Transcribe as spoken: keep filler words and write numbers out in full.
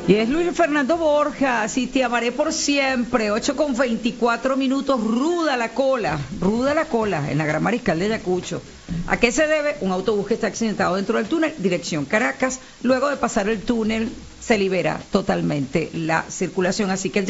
Y es Luis Fernando Borja, si te amaré por siempre, ocho con veinticuatro minutos, ruda la cola, ruda la cola en la Gran Mariscal de Ayacucho. ¿A qué se debe? Un autobús que está accidentado dentro del túnel, dirección Caracas. Luego de pasar el túnel, se libera totalmente la circulación. Así que el